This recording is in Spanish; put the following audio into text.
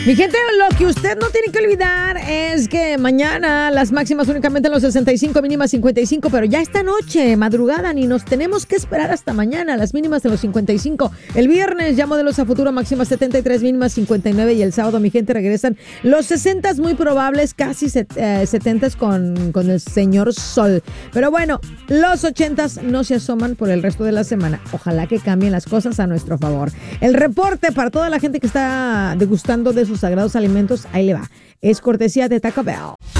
Mi gente, lo que usted no tiene que olvidar es que mañana las máximas únicamente en los 65, mínimas 55, pero ya esta noche, madrugada, ni nos tenemos que esperar hasta mañana, las mínimas de los 55. El viernes ya modelos a futuro, máximas 73, mínimas 59, y el sábado, mi gente, regresan los 60 muy probables, casi 70 con el señor Sol. Pero bueno, los 80 no se asoman por el resto de la semana. Ojalá que cambien las cosas a nuestro favor. El reporte para toda la gente que está degustando de sus sagrados alimentos, ahí le va. Es cortesía de Taco Bell.